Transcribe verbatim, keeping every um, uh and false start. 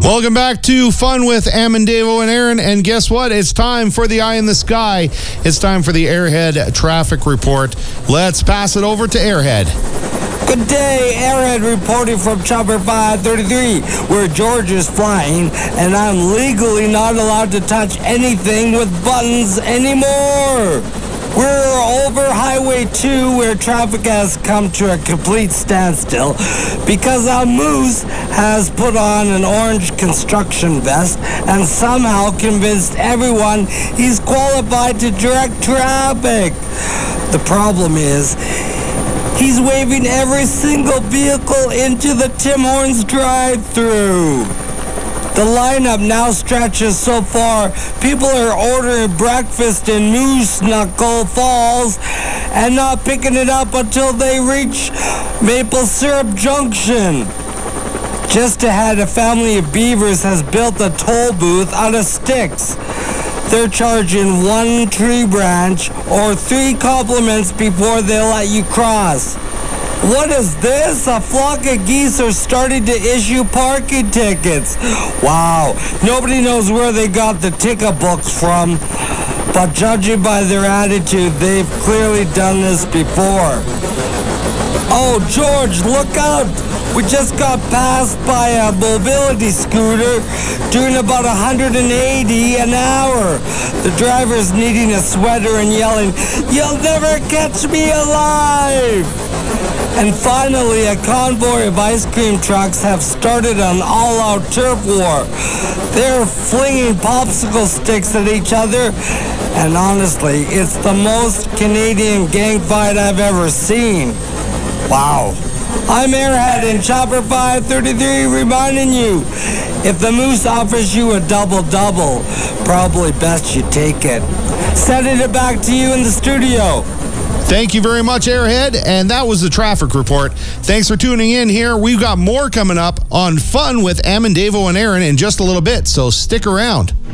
Welcome back to Fun with Amendevo and Aaron. And guess what? It's time for the Eye in the Sky. It's time for the Airhead Traffic Report. Let's pass it over to Airhead. Good day, Airhead reporting from Chopper five thirty-three, where George is flying, and I'm legally not allowed to touch anything with buttons anymore. We're over Highway two, where traffic has come to a complete standstill because our moose has put on an orange construction vest and somehow convinced everyone he's qualified to direct traffic. The problem is, he's waving every single vehicle into the Tim Hortons drive-thru. The lineup now stretches so far, people are ordering breakfast in Moose Knuckle Falls and not picking it up until they reach Maple Syrup Junction. Just ahead, a family of beavers has built a toll booth out of sticks. They're charging one tree branch or three compliments before they let you cross. What is this? A flock of geese are starting to issue parking tickets. Wow, nobody knows where they got the ticket books from, but judging by their attitude, they've clearly done this before. Oh, George, look out! We just got passed by a mobility scooter doing about one hundred eighty an hour. The driver's needing a sweater and yelling, "You'll never catch me alive!" And finally, a convoy of ice cream trucks have started an all-out turf war. They're flinging popsicle sticks at each other, and honestly, it's the most Canadian gang fight I've ever seen. Wow. I'm Airhead in Chopper five thirty-three reminding you, if the moose offers you a double-double, probably best you take it. Sending it back to you in the studio. Thank you very much, Airhead. And that was the traffic report. Thanks for tuning in here. We've got more coming up on Fun with Amendevo and Aaron in just a little bit, so stick around.